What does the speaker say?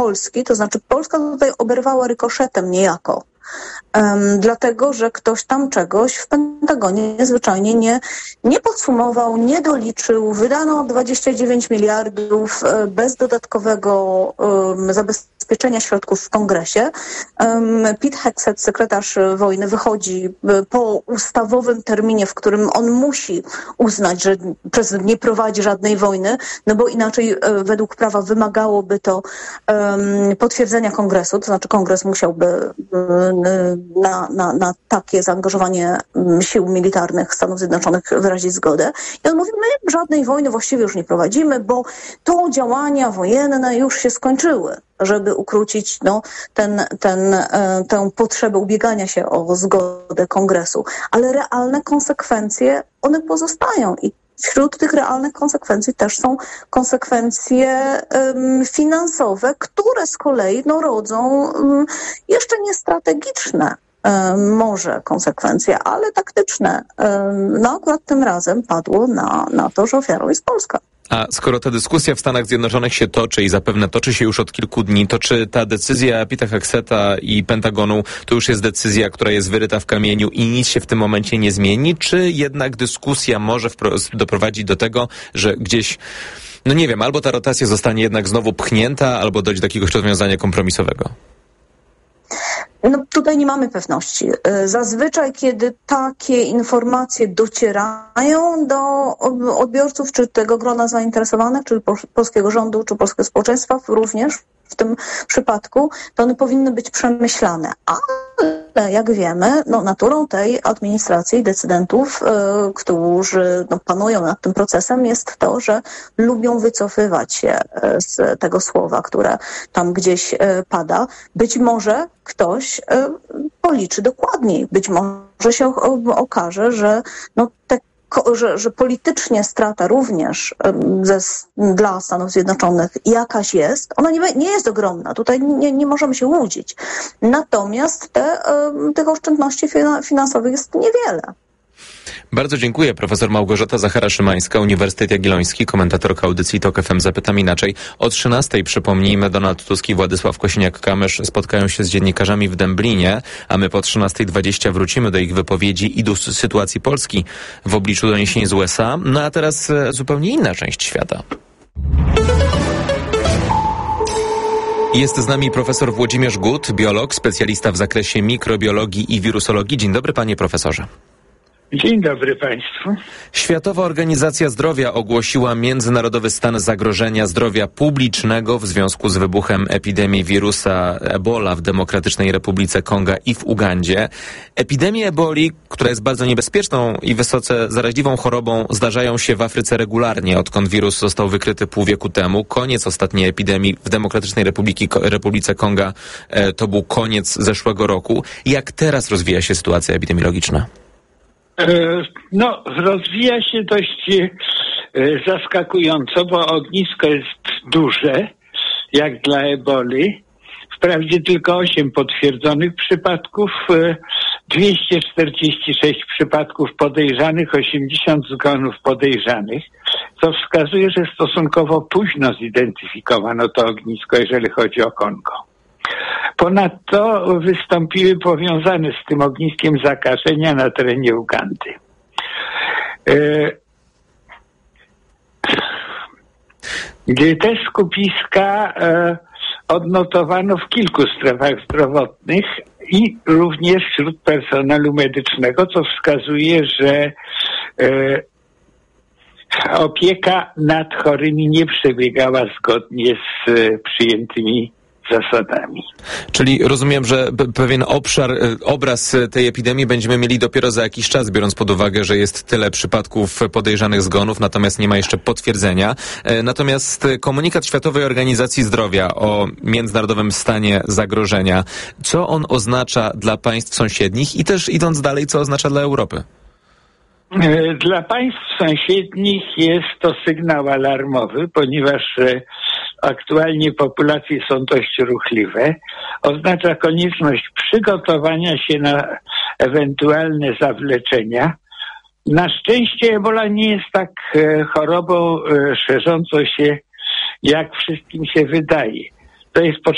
Polski, to znaczy Polska tutaj oberwała rykoszetem niejako. Dlatego, że ktoś tam czegoś w Pentagonie zwyczajnie nie podsumował, nie doliczył. Wydano 29 miliardów bez dodatkowego zabezpieczenia środków w Kongresie. Pete Hegseth, sekretarz wojny, wychodzi po ustawowym terminie, w którym on musi uznać, że prezydent nie prowadzi żadnej wojny, no bo inaczej według prawa wymagałoby to potwierdzenia Kongresu, to znaczy Kongres musiałby na takie zaangażowanie sił militarnych Stanów Zjednoczonych wyrazić zgodę. I on mówi, my żadnej wojny właściwie już nie prowadzimy, bo to działania wojenne już się skończyły, żeby ukrócić tę potrzebę ubiegania się o zgodę Kongresu. Ale realne konsekwencje, one pozostają i wśród tych realnych konsekwencji też są konsekwencje finansowe, które z kolei rodzą jeszcze nie strategiczne może konsekwencje, ale taktyczne. Akurat tym razem padło na to, że ofiarą jest Polska. A skoro ta dyskusja w Stanach Zjednoczonych się toczy i zapewne toczy się już od kilku dni, to czy ta decyzja Pete'a Hegsetha i Pentagonu to już jest decyzja, która jest wyryta w kamieniu i nic się w tym momencie nie zmieni? Czy jednak dyskusja może doprowadzić do tego, że gdzieś, nie wiem, albo ta rotacja zostanie jednak znowu pchnięta, albo dojdzie do jakiegoś rozwiązania kompromisowego? Tutaj nie mamy pewności. Zazwyczaj, kiedy takie informacje docierają do odbiorców, czy tego grona zainteresowanych, czy polskiego rządu, czy polskiego społeczeństwa również w tym przypadku, to one powinny być przemyślane. Ale jak wiemy, naturą tej administracji i decydentów, którzy panują nad tym procesem, jest to, że lubią wycofywać się z tego słowa, które tam gdzieś pada. Być może ktoś policzy dokładniej. Być może się okaże, że że politycznie strata również dla Stanów Zjednoczonych jakaś jest. Ona nie jest ogromna. Tutaj nie możemy się łudzić. Natomiast tych oszczędności finansowych jest niewiele. Bardzo dziękuję. Profesor Małgorzata Zachara-Szymańska, Uniwersytet Jagielloński, komentatorka audycji TOK FM Zapytam Inaczej. O 13:00, przypomnijmy, Donald Tusk i Władysław Kosiniak-Kamysz spotkają się z dziennikarzami w Dęblinie, a my po 13:20 wrócimy do ich wypowiedzi i do sytuacji Polski w obliczu doniesień z USA. A teraz zupełnie inna część świata. Jest z nami profesor Włodzimierz Gut, biolog, specjalista w zakresie mikrobiologii i wirusologii. Dzień dobry, panie profesorze. Dzień dobry Państwu. Światowa Organizacja Zdrowia ogłosiła międzynarodowy stan zagrożenia zdrowia publicznego w związku z wybuchem epidemii wirusa Ebola w Demokratycznej Republice Konga i w Ugandzie. Epidemie eboli, która jest bardzo niebezpieczną i wysoce zaraźliwą chorobą, zdarzają się w Afryce regularnie, odkąd wirus został wykryty pół wieku temu. Koniec ostatniej epidemii w Demokratycznej Republice Konga to był koniec zeszłego roku. Jak teraz rozwija się sytuacja epidemiologiczna? Rozwija się dość zaskakująco, bo ognisko jest duże, jak dla eboli. Wprawdzie tylko 8 potwierdzonych przypadków, 246 przypadków podejrzanych, 80 zgonów podejrzanych, co wskazuje, że stosunkowo późno zidentyfikowano to ognisko, jeżeli chodzi o Kongo. Ponadto wystąpiły powiązane z tym ogniskiem zakażenia na terenie Ugandy. Te skupiska odnotowano w kilku strefach zdrowotnych i również wśród personelu medycznego, co wskazuje, że opieka nad chorymi nie przebiegała zgodnie z przyjętymi zasadami. Czyli rozumiem, że pewien obraz tej epidemii będziemy mieli dopiero za jakiś czas, biorąc pod uwagę, że jest tyle przypadków podejrzanych zgonów, natomiast nie ma jeszcze potwierdzenia. Natomiast komunikat Światowej Organizacji Zdrowia o międzynarodowym stanie zagrożenia, co on oznacza dla państw sąsiednich i też idąc dalej, co oznacza dla Europy? Dla państw sąsiednich jest to sygnał alarmowy, ponieważ aktualnie populacje są dość ruchliwe. Oznacza konieczność przygotowania się na ewentualne zawleczenia. Na szczęście ebola nie jest tak chorobą szerzącą się, jak wszystkim się wydaje. To jest